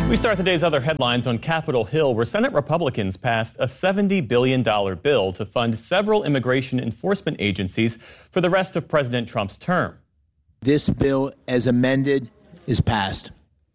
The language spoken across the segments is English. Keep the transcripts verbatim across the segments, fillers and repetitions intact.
We start the day's other headlines on Capitol Hill, where Senate Republicans passed a seventy billion dollars bill to fund several immigration enforcement agencies for the rest of President Trump's term. This bill, as amended, is passed.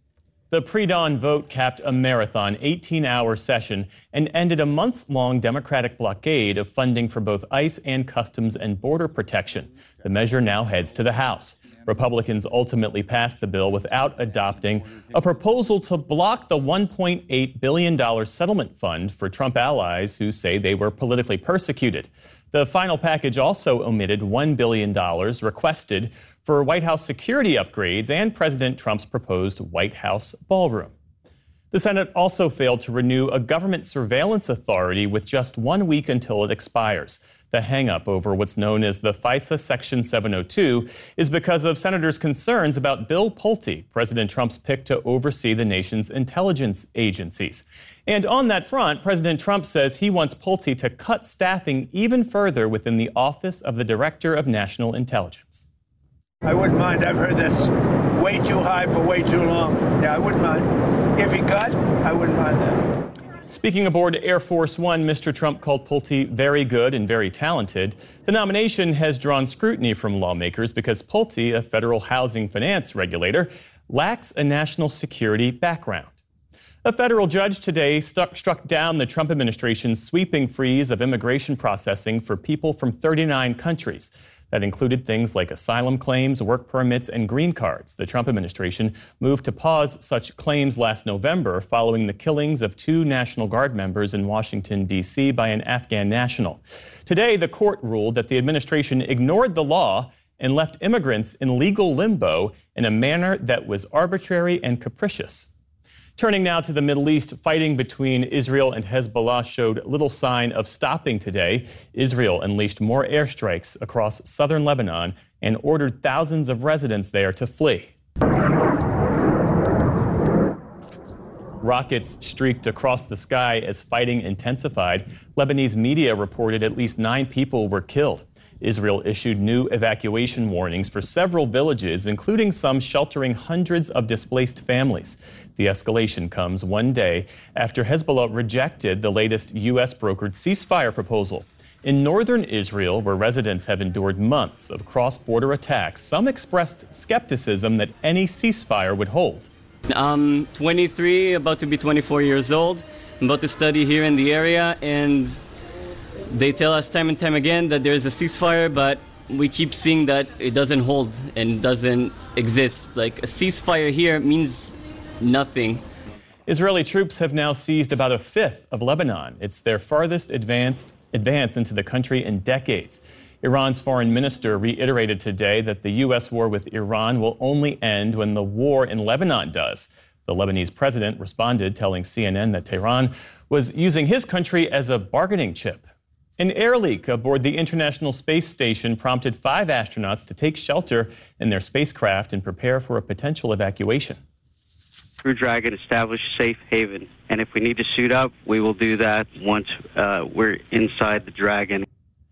The pre-dawn vote capped a marathon eighteen-hour session and ended a months-long Democratic blockade of funding for both ICE and Customs and Border Protection. The measure now heads to the House. Republicans ultimately passed the bill without adopting a proposal to block the one point eight billion dollars settlement fund for Trump allies who say they were politically persecuted. The final package also omitted one billion dollars requested for White House security upgrades and President Trump's proposed White House ballroom. The Senate also failed to renew a government surveillance authority with just one week until it expires. The hang-up over what's known as the FISA Section seven oh two is because of senators' concerns about Bill Pulte, President Trump's pick to oversee the nation's intelligence agencies. And on that front, President Trump says he wants Pulte to cut staffing even further within the Office of the Director of National Intelligence. I wouldn't mind. I've heard that's way too high for way too long. Yeah, I wouldn't mind. If he cut, I wouldn't mind that. Speaking aboard Air Force One, Mister Trump called Pulte very good and very talented. The nomination has drawn scrutiny from lawmakers because Pulte, a federal housing finance regulator, lacks a national security background. A federal judge today stuck, struck down the Trump administration's sweeping freeze of immigration processing for people from thirty-nine countries. That included things like asylum claims, work permits, and green cards. The Trump administration moved to pause such claims last November following the killings of two National Guard members in Washington, D C by an Afghan national. Today, the court ruled that the administration ignored the law and left immigrants in legal limbo in a manner that was arbitrary and capricious. Turning now to the Middle East, fighting between Israel and Hezbollah showed little sign of stopping today. Israel unleashed more airstrikes across southern Lebanon and ordered thousands of residents there to flee. Rockets streaked across the sky as fighting intensified. Lebanese media reported at least nine people were killed. Israel issued new evacuation warnings for several villages, including some sheltering hundreds of displaced families. The escalation comes one day after Hezbollah rejected the latest U S brokered ceasefire proposal. In northern Israel, where residents have endured months of cross-border attacks, some expressed skepticism that any ceasefire would hold. I'm twenty-three, about to be twenty-four years old. I'm about to study here in the area, and they tell us time and time again that there's a ceasefire, but we keep seeing that it doesn't hold and doesn't exist. Like, a ceasefire here means nothing. Israeli troops have now seized about a fifth of Lebanon. It's their farthest advanced advance into the country in decades. Iran's foreign minister reiterated today that the U S war with Iran will only end when the war in Lebanon does. The Lebanese president responded, telling C N N that Tehran was using his country as a bargaining chip. An air leak aboard the International Space Station prompted five astronauts to take shelter in their spacecraft and prepare for a potential evacuation. Crew Dragon established safe haven, and if we need to suit up, we will do that once uh, we're inside the Dragon.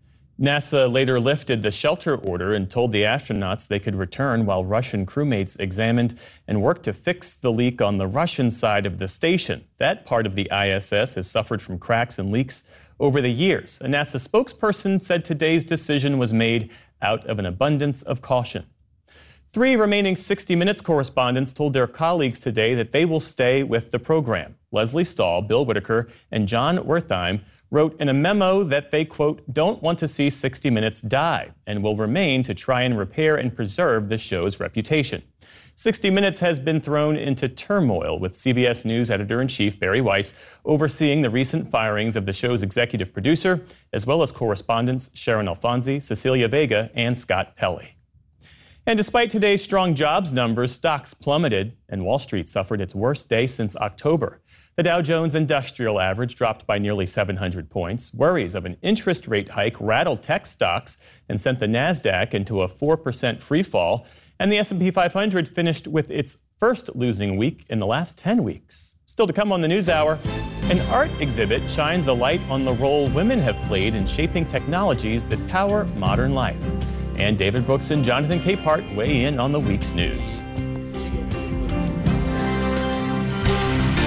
NASA later lifted the shelter order and told the astronauts they could return while Russian crewmates examined and worked to fix the leak on the Russian side of the station. That part of the I S S has suffered from cracks and leaks over the years. A NASA spokesperson said today's decision was made out of an abundance of caution. Three remaining sixty minutes correspondents told their colleagues today that they will stay with the program. Leslie Stahl, Bill Whitaker, and John Wertheim wrote in a memo that they, quote, don't want to see sixty minutes die and will remain to try and repair and preserve the show's reputation. sixty minutes has been thrown into turmoil, with C B S News editor-in-chief Barry Weiss overseeing the recent firings of the show's executive producer, as well as correspondents Sharon Alfonsi, Cecilia Vega, and Scott Pelley. And despite today's strong jobs numbers, stocks plummeted, and Wall Street suffered its worst day since October. The Dow Jones Industrial Average dropped by nearly seven hundred points. Worries of an interest rate hike rattled tech stocks and sent the NASDAQ into a four percent free fall. And the S and P five hundred finished with its first losing week in the last ten weeks. Still to come on the NewsHour, an art exhibit shines a light on the role women have played in shaping technologies that power modern life. And David Brooks and Jonathan Capehart weigh in on the week's news.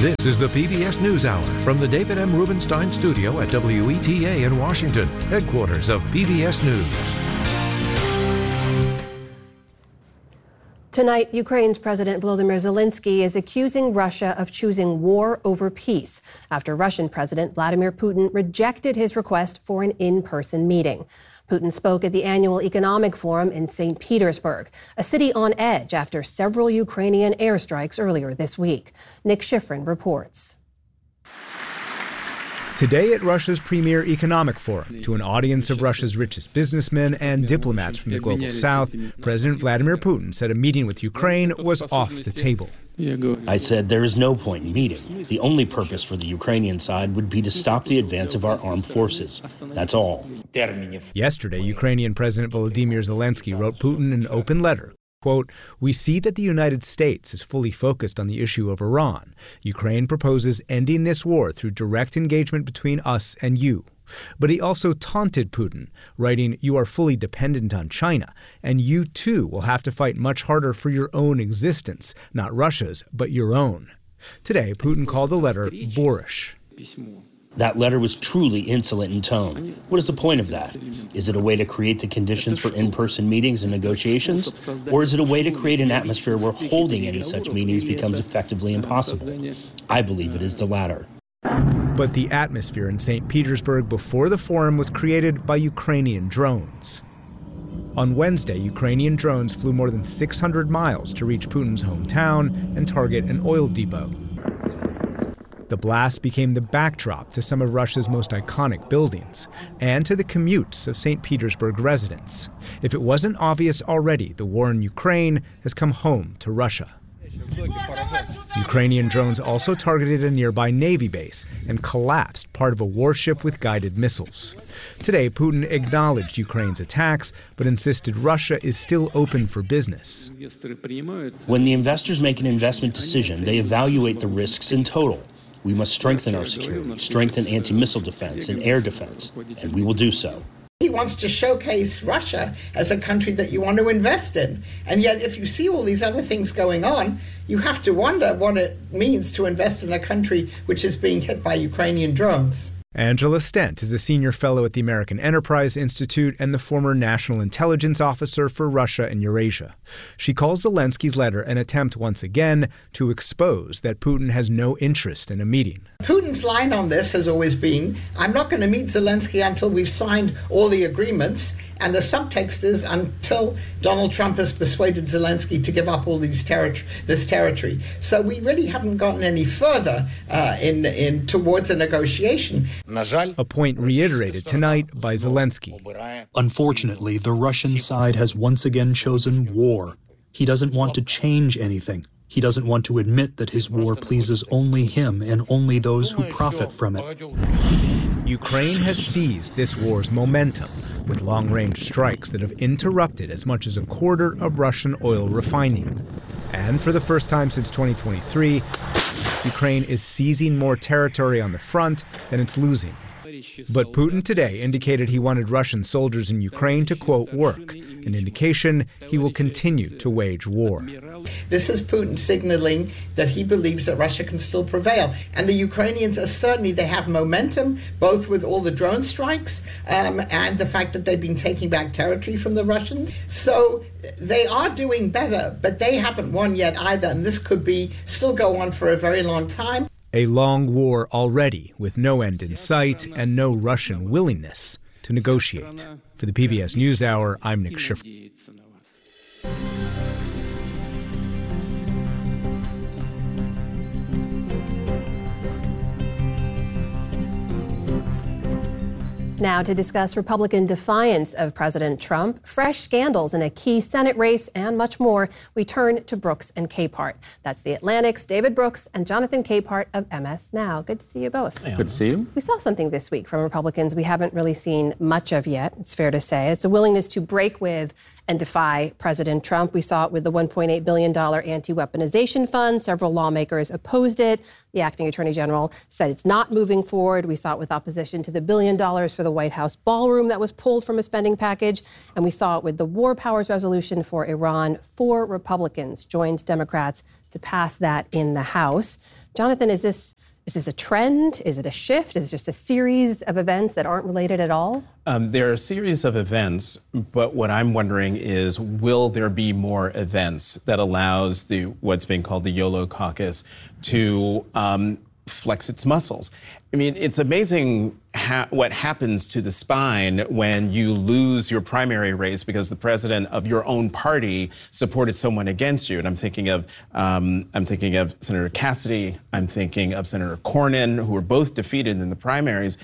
This is the P B S NewsHour from the David M. Rubenstein Studio at W E T A in Washington, headquarters of P B S News. Tonight, Ukraine's President Volodymyr Zelensky is accusing Russia of choosing war over peace after Russian President Vladimir Putin rejected his request for an in-person meeting. Putin spoke at the annual economic forum in Saint Petersburg, a city on edge after several Ukrainian airstrikes earlier this week. Nick Schifrin reports. Today at Russia's premier economic forum, to an audience of Russia's richest businessmen and diplomats from the global south, President Vladimir Putin said a meeting with Ukraine was off the table. I said there is no point in meeting. The only purpose for the Ukrainian side would be to stop the advance of our armed forces. That's all. Yesterday, Ukrainian President Volodymyr Zelensky wrote Putin an open letter. Quote, "We see that the United States is fully focused on the issue of Iran. Ukraine proposes ending this war through direct engagement between us and you." But he also taunted Putin, writing, "You are fully dependent on China, and you too will have to fight much harder for your own existence, not Russia's, but your own." Today, Putin called the letter boorish. That letter was truly insolent in tone. What is the point of that? Is it a way to create the conditions for in-person meetings and negotiations? Or is it a way to create an atmosphere where holding any such meetings becomes effectively impossible? I believe it is the latter. But the atmosphere in Saint Petersburg before the forum was created by Ukrainian drones. On Wednesday, Ukrainian drones flew more than six hundred miles to reach Putin's hometown and target an oil depot. The blast became the backdrop to some of Russia's most iconic buildings and to the commutes of Saint Petersburg residents. If it wasn't obvious already, the war in Ukraine has come home to Russia. Ukrainian drones also targeted a nearby Navy base and collapsed part of a warship with guided missiles. Today, Putin acknowledged Ukraine's attacks, but insisted Russia is still open for business. When the investors make an investment decision, they evaluate the risks in total. We must strengthen our security, strengthen anti-missile defense and air defense, and we will do so. He wants to showcase Russia as a country that you want to invest in. And yet, if you see all these other things going on, you have to wonder what it means to invest in a country which is being hit by Ukrainian drones. Angela Stent is a senior fellow at the American Enterprise Institute and the former national intelligence officer for Russia and Eurasia. She calls Zelensky's letter an attempt once again to expose that Putin has no interest in a meeting. Putin's line on this has always been, I'm not going to meet Zelensky until we've signed all the agreements. And the subtext is until Donald Trump has persuaded Zelensky to give up all these territory, this territory. So we really haven't gotten any further uh, in, in towards a negotiation. A point reiterated tonight by Zelensky. Unfortunately, the Russian side has once again chosen war. He doesn't want to change anything. He doesn't want to admit that his war pleases only him and only those who profit from it. Ukraine has seized this war's momentum with long-range strikes that have interrupted as much as a quarter of Russian oil refining. And for the first time since twenty twenty-three, Ukraine is seizing more territory on the front than it's losing. But Putin today indicated he wanted Russian soldiers in Ukraine to, quote, work, an indication he will continue to wage war. This is Putin signaling that he believes that Russia can still prevail. And the Ukrainians are certainly, they have momentum, both with all the drone strikes um, and the fact that they've been taking back territory from the Russians. So they are doing better, but they haven't won yet either. And this could be still go on for a very long time. A long war already, with no end in sight and no Russian willingness to negotiate. For the P B S NewsHour, I'm Nick Schifrin. Now to discuss Republican defiance of President Trump, fresh scandals in a key Senate race, and much more, we turn to Brooks and Capehart. That's The Atlantic's David Brooks and Jonathan Capehart of M S Now. Good to see you both. Good to see you. We saw something this week from Republicans we haven't really seen much of yet, it's fair to say. It's a willingness to break with and defy President Trump. We saw it with the one point eight billion dollars anti-weaponization fund. Several lawmakers opposed it. The acting attorney general said it's not moving forward. We saw it with opposition to the billion dollars for the White House ballroom that was pulled from a spending package. And we saw it with the war powers resolution for Iran. Four Republicans joined Democrats to pass that in the House. Jonathan, is this is this a trend? Is it a shift? Is it just a series of events that aren't related at all? Um, there are a series of events, but what I'm wondering is, will there be more events that allows the what's being called the YOLO caucus to um, flex its muscles? I mean, it's amazing ha- what happens to the spine when you lose your primary race because the president of your own party supported someone against you. And I'm thinking of um, I'm thinking of Senator Cassidy. I'm thinking of Senator Cornyn, who were both defeated in the primaries.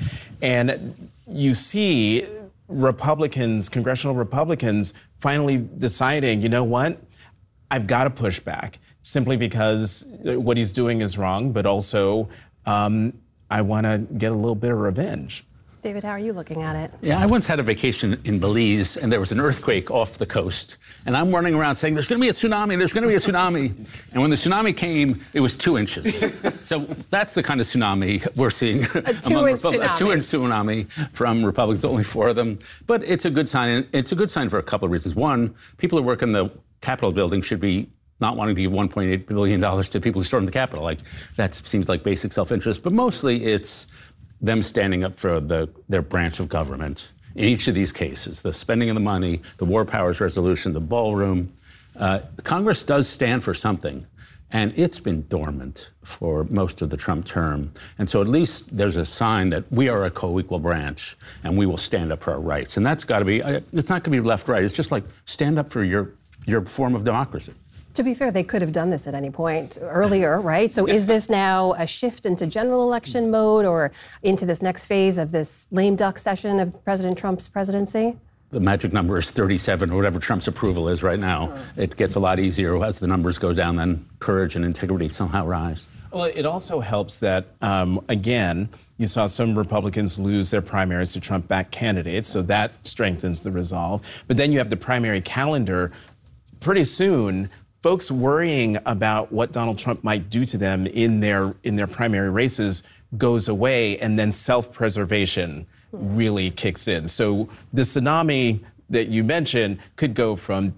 And you see Republicans, congressional Republicans, finally deciding, you know what, I've got to push back simply because what he's doing is wrong, but also um, I want to get a little bit of revenge. David, how are you looking at it? Yeah, I once had a vacation in Belize, and there was an earthquake off the coast. And I'm running around saying, there's going to be a tsunami, there's going to be a tsunami. And when the tsunami came, it was two inches. So that's the kind of tsunami we're seeing. A two-inch tsunami. A two-inch tsunami from Republicans, only four of them. But it's a good sign. And it's a good sign for a couple of reasons. One, people who work in the Capitol building should be not wanting to give one point eight billion dollars to people who stormed the Capitol. Like, that seems like basic self-interest. But mostly it's them standing up for the, their branch of government in each of these cases, the spending of the money, the war powers resolution, the ballroom. Uh, Congress does stand for something, and it's been dormant for most of the Trump term. And so at least there's a sign that we are a co-equal branch, and we will stand up for our rights. And that's got to be, it's not going to be left-right. It's just like, stand up for your, your form of democracy. To be fair, they could have done this at any point earlier, right? So is this now a shift into general election mode or into this next phase of this lame duck session of President Trump's presidency? The magic number is thirty-seven, or whatever Trump's approval is right now. It gets a lot easier as the numbers go down, then courage and integrity somehow rise. Well, it also helps that, um, again, you saw some Republicans lose their primaries to Trump-backed candidates, so that strengthens the resolve. But then you have the primary calendar. Pretty soon, folks worrying about what Donald Trump might do to them in their in their primary races goes away, and then self-preservation really kicks in. So the tsunami that you mentioned could go from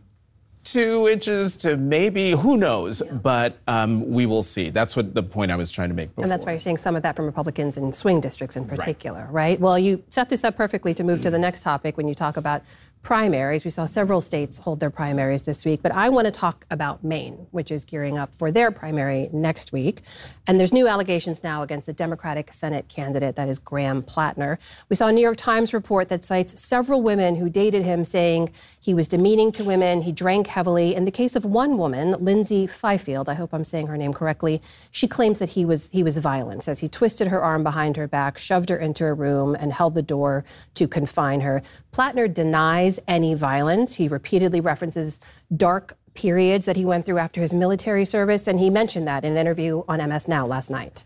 two inches to maybe, who knows, yeah. but um, we will see. That's what the point I was trying to make before. And that's why you're seeing some of that from Republicans in swing districts in particular, right? right? Well, you set this up perfectly to move to the next topic when you talk about primaries. We saw several states hold their primaries this week, but I want to talk about Maine, which is gearing up for their primary next week. And there's new allegations now against the Democratic Senate candidate, that is Graham Plattner. We saw a New York Times report that cites several women who dated him, saying he was demeaning to women, he drank heavily. In the case of one woman, Lindsay Fifield, I hope I'm saying her name correctly, she claims that he was he was violent, says he twisted her arm behind her back, shoved her into a room, and held the door to confine her. Plattner denies any violence. He repeatedly references dark periods that he went through after his military service, and he mentioned that in an interview on M S Now last night.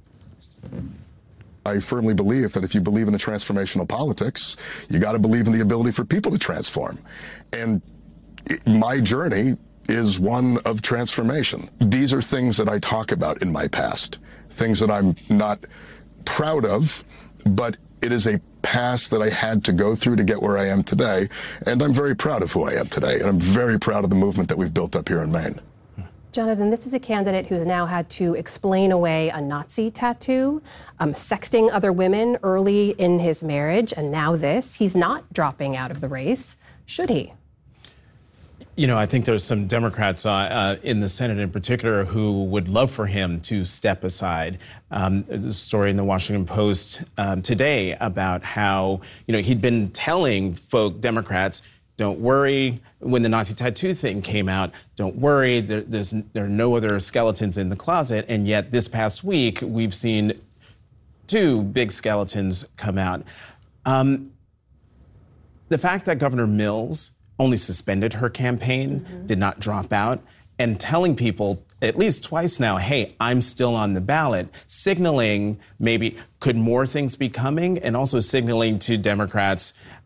I firmly believe that if you believe in a transformational politics, you got to believe in the ability for people to transform. And my journey is one of transformation. These are things that I talk about in my past, things that I'm not proud of, but it is a past that I had to go through to get where I am today, and I'm very proud of who I am today, and I'm very proud of the movement that we've built up here in Maine. Jonathan, this is a candidate who's now had to explain away a Nazi tattoo, um, sexting other women early in his marriage, and now this. He's not dropping out of the race. Should he? You know, I think there's some Democrats uh, uh, in the Senate in particular who would love for him to step aside. Um, there's a story in the Washington Post um, today about how, you know, he'd been telling folk, Democrats, don't worry, when the Nazi tattoo thing came out, don't worry, there, there's, there are no other skeletons in the closet. And yet this past week, we've seen two big skeletons come out. Um, the fact that Governor Mills only suspended her campaign, mm-hmm. did not drop out, and telling people at least twice now, hey, I'm still on the ballot, signaling maybe could more things be coming, and also signaling to Democrats,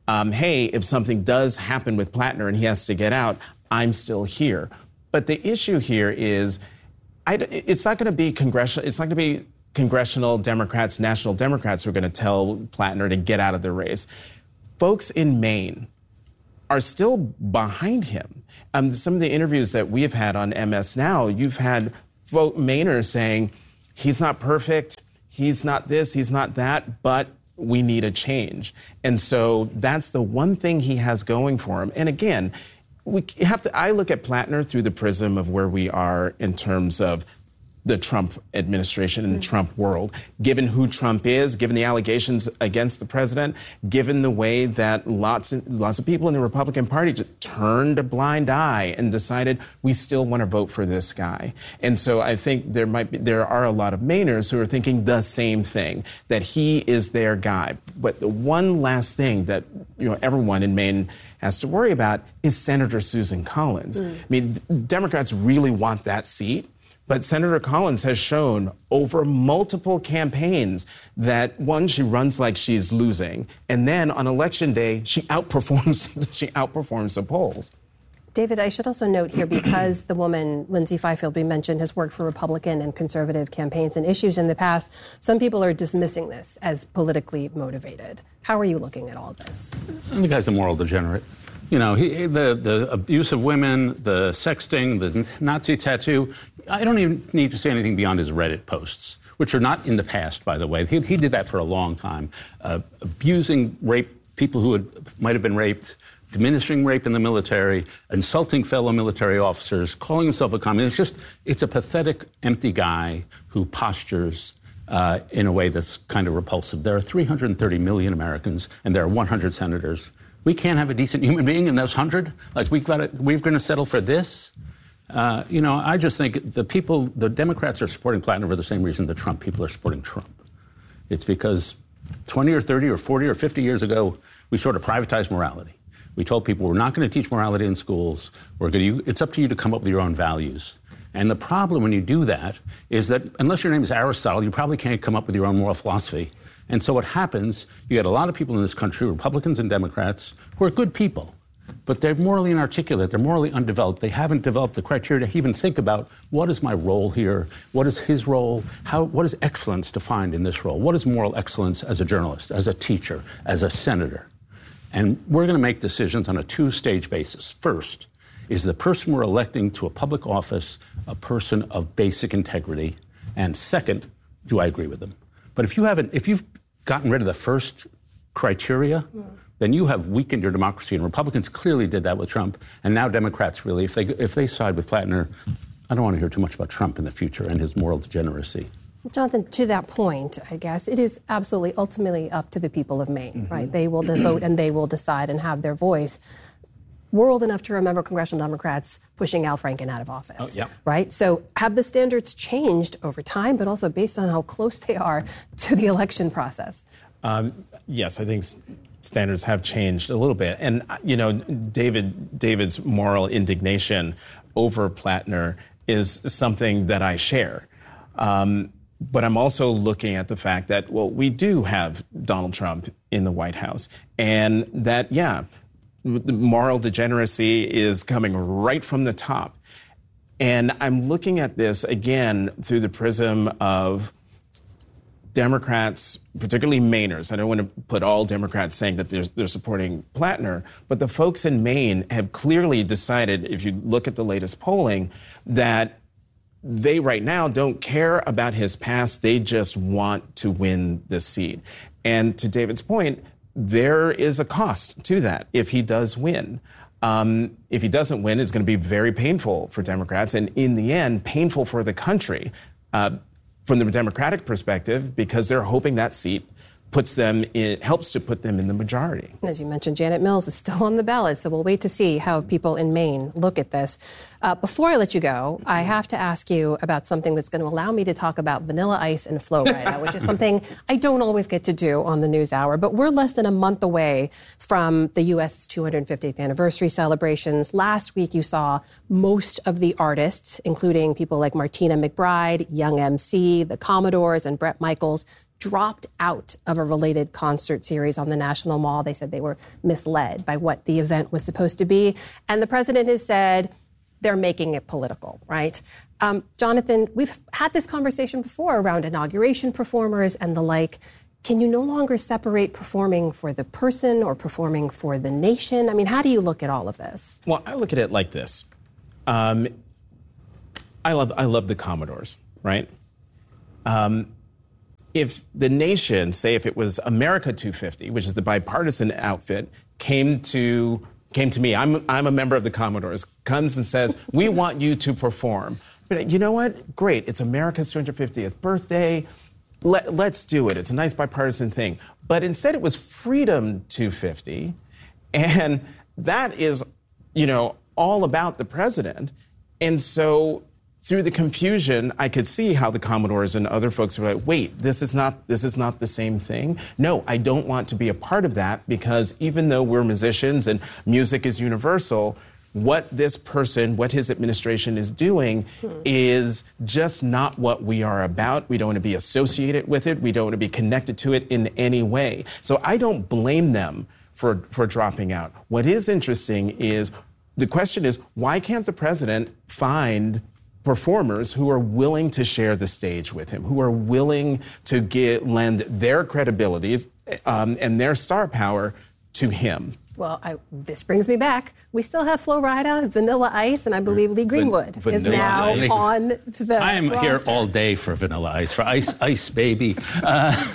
um, hey, if something does happen with Plattner and he has to get out, I'm still here. But the issue here is, I, it's not going to be congressional. It's not going to be congressional Democrats, national Democrats who are going to tell Plattner to get out of the race. Folks in Maine are still behind him. Um, some of the interviews that we've had on M S Now, you've had folk Mainers saying, he's not perfect, he's not this, he's not that, but we need a change. And so that's the one thing he has going for him. And again, we have to, I look at Plattner through the prism of where we are in terms of the Trump administration and the Trump world, given who Trump is, given the allegations against the president, given the way that lots of, lots of people in the Republican Party just turned a blind eye and decided we still want to vote for this guy. And so I think there might be, there are a lot of Mainers who are thinking the same thing, that he is their guy. But the one last thing that, you know, everyone in Maine has to worry about is Senator Susan Collins. Mm. I mean, Democrats really want that seat. But Senator Collins has shown over multiple campaigns that, one, she runs like she's losing, and then on election day, she outperforms she outperforms the polls. David, I should also note here, because the woman, Lindsay Fifield, we mentioned, has worked for Republican and conservative campaigns and issues in the past, some people are dismissing this as politically motivated. How are you looking at all of this? The guy's a moral degenerate. You know, he, the, the abuse of women, the sexting, the Nazi tattoo, I don't even need to say anything beyond his Reddit posts, which are not in the past, by the way. He, he did that for a long time, uh, abusing rape, people who had, might have been raped, diminishing rape in the military, insulting fellow military officers, calling himself a communist. It's just, it's a pathetic, empty guy who postures uh, in a way that's kind of repulsive. There are three hundred thirty million Americans, and there are one hundred senators. We can't have a decent human being in those hundred. Like we've got to, we're going to settle for this. Uh, you know, I just think the people, the Democrats are supporting Plattner for the same reason the Trump people are supporting Trump. It's because twenty or thirty or forty or fifty years ago, we sort of privatized morality. We told people we're not going to teach morality in schools. We're going to, it's up to you to come up with your own values. And the problem when you do that is that unless your name is Aristotle, you probably can't come up with your own moral philosophy. And so what happens, you get a lot of people in this country, Republicans and Democrats, who are good people, but they're morally inarticulate, they're morally undeveloped. They haven't developed the criteria to even think about what is my role here, what is his role, how, what is excellence defined in this role, what is moral excellence as a journalist, as a teacher, as a senator. And we're going to make decisions on a two-stage basis. First, is the person we're electing to a public office a person of basic integrity? And second, do I agree with them? But if you haven't, if you've gotten rid of the first criteria, mm. then you have weakened your democracy. And Republicans clearly did that with Trump. And now Democrats really, if they if they side with Plattner, I don't want to hear too much about Trump in the future and his moral degeneracy. Jonathan, to that point, I guess, it is absolutely ultimately up to the people of Maine, mm-hmm. right? They will vote and they will decide and have their voice. We're old enough to remember congressional Democrats pushing Al Franken out of office, oh, yeah. right? So have the standards changed over time, but also based on how close they are to the election process? Um, yes, I think standards have changed a little bit. And, you know, David David's moral indignation over Plattner is something that I share. Um, but I'm also looking at the fact that, well, we do have Donald Trump in the White House. And that, yeah, the moral degeneracy is coming right from the top. And I'm looking at this, again, through the prism of Democrats, particularly Mainers. I don't want to put all Democrats saying that they're, they're supporting Plattner, but the folks in Maine have clearly decided, if you look at the latest polling, that they right now don't care about his past. They just want to win the seat. And to David's point, there is a cost to that if he does win. Um, if he doesn't win, it's going to be very painful for Democrats, and in the end, painful for the country uh, from the Democratic perspective, because they're hoping that seat puts them in, helps to put them in the majority. As you mentioned, Janet Mills is still on the ballot, so we'll wait to see how people in Maine look at this. Uh, before I let you go, I have to ask you about something that's going to allow me to talk about Vanilla Ice and Flo Rida, which is something I don't always get to do on the News Hour. But we're less than a month away from the U S two hundred fiftieth anniversary celebrations. Last week, you saw most of the artists, including people like Martina McBride, Young M C, the Commodores, and Bret Michaels, dropped out of a related concert series on the National Mall. They said they were misled by what the event was supposed to be. And the president has said they're making it political, right? Um, Jonathan, we've had this conversation before around inauguration performers and the like. Can you no longer separate performing for the person or performing for the nation? I mean, how do you look at all of this? Well, I look at it like this. Um, I love I love the Commodores, right? Um, if the nation, say if it was America two fifty, which is the bipartisan outfit, came to came to me, I'm I'm a member of the Commodores, comes and says, we want you to perform. But you know what? Great, it's America's two hundred fiftieth birthday. Let, let's do it. It's a nice bipartisan thing. But instead it was Freedom two fifty, and that is, you know, all about the president. And so through the confusion, I could see how the Commodores and other folks were like, wait, this is not this is not the same thing. No, I don't want to be a part of that, because even though we're musicians and music is universal, what this person, what his administration is doing hmm. is just not what we are about. We don't want to be associated with it. We don't want to be connected to it in any way. So I don't blame them for, for dropping out. What is interesting is the question is, why can't the president find performers who are willing to share the stage with him, who are willing to get, lend their credibilities um, and their star power to him? Well, I, this brings me back. We still have Flo Rida, Vanilla Ice, and I believe Lee Greenwood Van- is now Ice. on the I am roster. here all day for Vanilla Ice, for Ice, Ice, baby. Uh,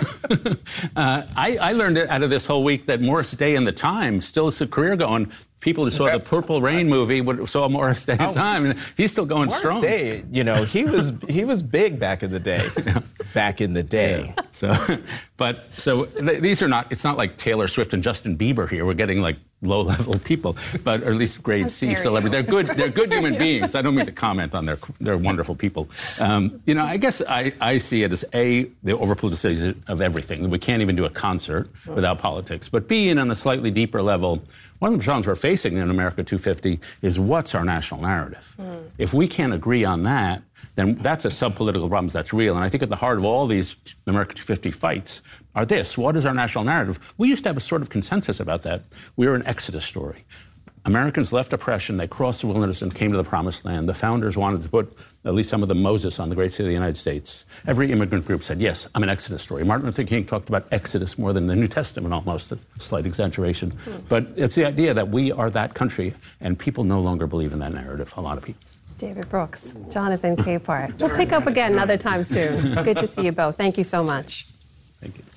uh, I, I learned out of this whole week that Morris Day in the Times still has a career going. People who saw the Purple Rain movie would saw Morris Day in the Times, and he's still going Morris strong. Day, you know, he was he was big back in the day. Back in the day. Yeah. So, but so th- these are not. It's not like Taylor Swift and Justin Bieber here. We're getting like low-level people, but or at least grade C celebrities. They're good. They're good human beings. I don't mean to comment on their. They're wonderful people. Um, you know, I guess I, I see it as A, the over-politicization of everything. We can't even do a concert without politics. But B, and on a slightly deeper level, one of the problems we're facing in America two fifty is what's our national narrative? Mm. If we can't agree on that, then that's a sub-political problem that's real. And I think at the heart of all these America two fifty fights are this: what is our national narrative? We used to have a sort of consensus about that. We were an Exodus story. Americans left oppression, they crossed the wilderness and came to the promised land. The founders wanted to put at least some of the Moses on the great city of the United States. Every immigrant group said, yes, I'm an Exodus story. Martin Luther King talked about Exodus more than the New Testament, almost, a slight exaggeration. Hmm. But it's the idea that we are that country, and people no longer believe in that narrative, a lot of people. David Brooks, Jonathan Capehart. We'll pick up again another time soon. Good to see you both. Thank you so much. Thank you.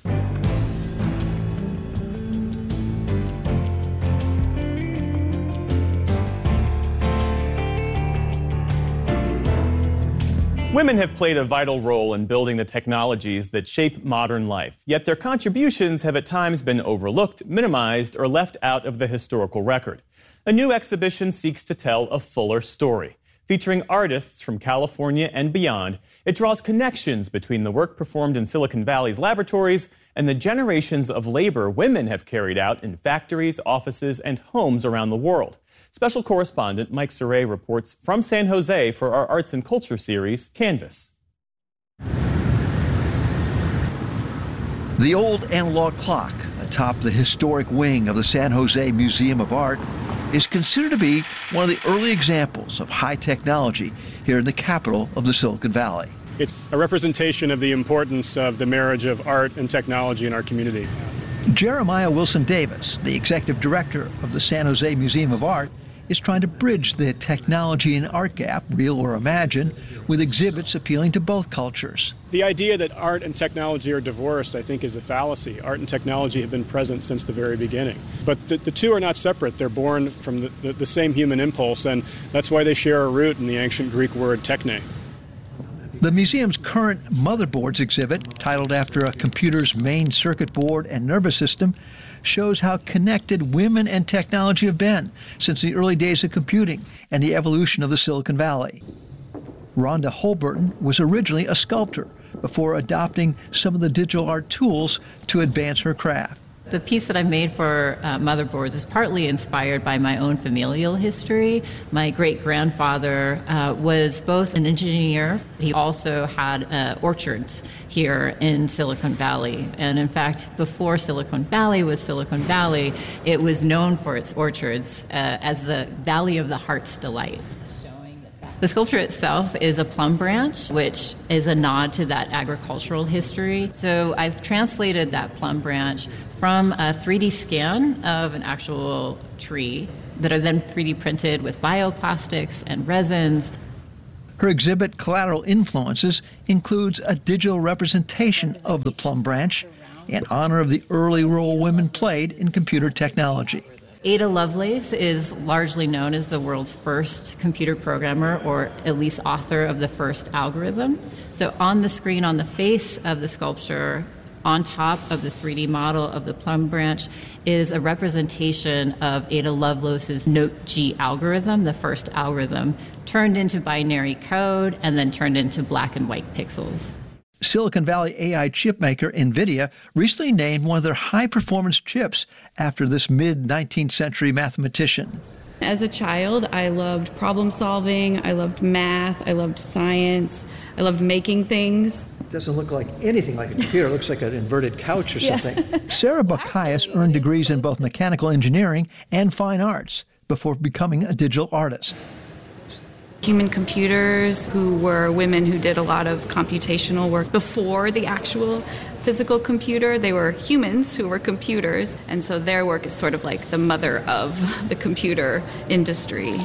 Women have played a vital role in building the technologies that shape modern life, yet their contributions have at times been overlooked, minimized, or left out of the historical record. A new exhibition seeks to tell a fuller story. Featuring artists from California and beyond, it draws connections between the work performed in Silicon Valley's laboratories and the generations of labor women have carried out in factories, offices, and homes around the world. Special correspondent Mike Saray reports from San Jose for our Arts and Culture series, Canvas. The old analog clock atop the historic wing of the San Jose Museum of Art is considered to be one of the early examples of high technology here in the capital of the Silicon Valley. It's a representation of the importance of the marriage of art and technology in our community. Jeremiah Wilson Davis, the executive director of the San Jose Museum of Art, is trying to bridge the technology and art gap, real or imagined, with exhibits appealing to both cultures. The idea that art and technology are divorced, I think, is a fallacy. Art and technology have been present since the very beginning. But the, the two are not separate. They're born from the, the, the same human impulse, and that's why they share a root in the ancient Greek word techne. The museum's current Motherboards exhibit, titled after a computer's main circuit board and nervous system, shows how connected women and technology have been since the early days of computing and the evolution of the Silicon Valley. Rhonda Holberton was originally a sculptor before adopting some of the digital art tools to advance her craft. The piece that I made for uh, Motherboards is partly inspired by my own familial history. My great-grandfather uh, was both an engineer. He also had uh, orchards here in Silicon Valley. And in fact, before Silicon Valley was Silicon Valley, it was known for its orchards uh, as the Valley of the Heart's Delight. The sculpture itself is a plum branch, which is a nod to that agricultural history. So I've translated that plum branch from a three D scan of an actual tree that are then three D printed with bioplastics and resins. Her exhibit, Collateral Influences, includes a digital representation of the plum branch in honor of the early role women played in computer technology. Ada Lovelace is largely known as the world's first computer programmer, or at least author of the first algorithm. So on the screen, on the face of the sculpture, on top of the three D model of the plum branch, is a representation of Ada Lovelace's Note G algorithm, the first algorithm, turned into binary code and then turned into black and white pixels. Silicon Valley A I chipmaker NVIDIA recently named one of their high-performance chips after this mid-nineteenth century mathematician. As a child, I loved problem solving, I loved math, I loved science, I loved making things. It doesn't look like anything like a computer. It looks like an inverted couch or Yeah. something. Sarah Bacchias earned degrees in both mechanical engineering and fine arts before becoming a digital artist. Human computers, who were women who did a lot of computational work before the actual physical computer. They were humans who were computers, and so their work is sort of like the mother of the computer industry.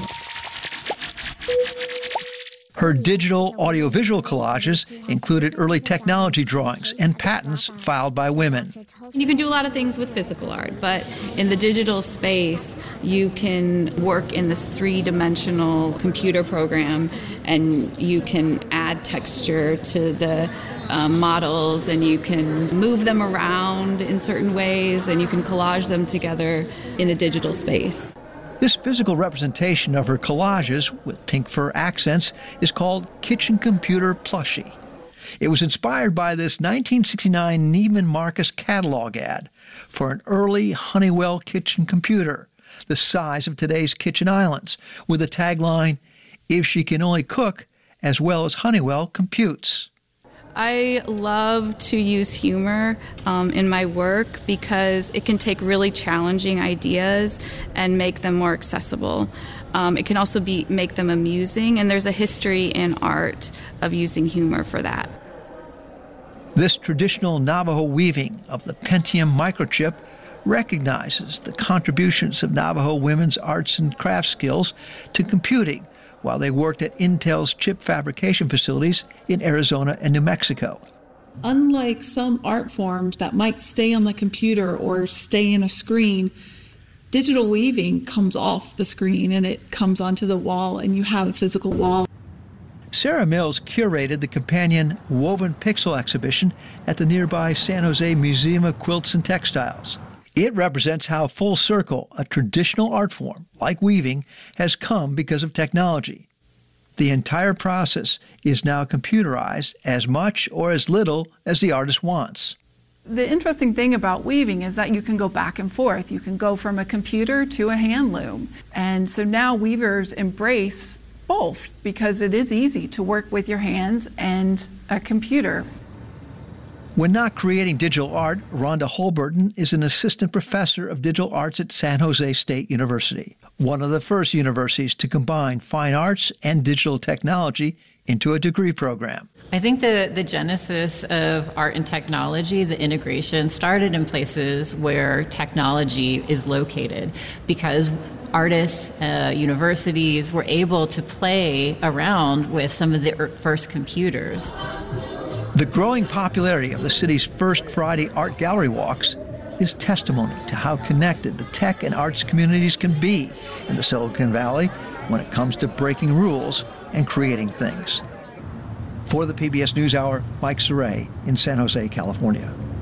Her digital audiovisual collages included early technology drawings and patents filed by women. You can do a lot of things with physical art, but in the digital space, you can work in this three-dimensional computer program, and you can add texture to the um, models, and you can move them around in certain ways, and you can collage them together in a digital space. This physical representation of her collages with pink fur accents is called Kitchen Computer Plushie. It was inspired by this nineteen sixty-nine Neiman Marcus catalog ad for an early Honeywell kitchen computer, the size of today's kitchen islands, with the tagline, "If she can only cook as well as Honeywell computes." I love to use humor um, in my work because it can take really challenging ideas and make them more accessible. Um, it can also be make them amusing, and there's a history in art of using humor for that. This traditional Navajo weaving of the Pentium microchip recognizes the contributions of Navajo women's arts and craft skills to computing while they worked at Intel's chip fabrication facilities in Arizona and New Mexico. Unlike some art forms that might stay on the computer or stay in a screen, digital weaving comes off the screen and it comes onto the wall, and you have a physical wall. Sarah Mills curated the companion Woven Pixel exhibition at the nearby San Jose Museum of Quilts and Textiles. It represents how full circle a traditional art form, like weaving, has come because of technology. The entire process is now computerized as much or as little as the artist wants. The interesting thing about weaving is that you can go back and forth. You can go from a computer to a hand loom. And so now weavers embrace both because it is easy to work with your hands and a computer. When not creating digital art, Rhonda Holberton is an assistant professor of digital arts at San Jose State University, one of the first universities to combine fine arts and digital technology into a degree program. I think the, the genesis of art and technology, the integration, started in places where technology is located, because artists, uh, universities were able to play around with some of the first computers. The growing popularity of the city's first Friday art gallery walks is testimony to how connected the tech and arts communities can be in the Silicon Valley when it comes to breaking rules and creating things. For the P B S NewsHour, Mike Saray in San Jose, California.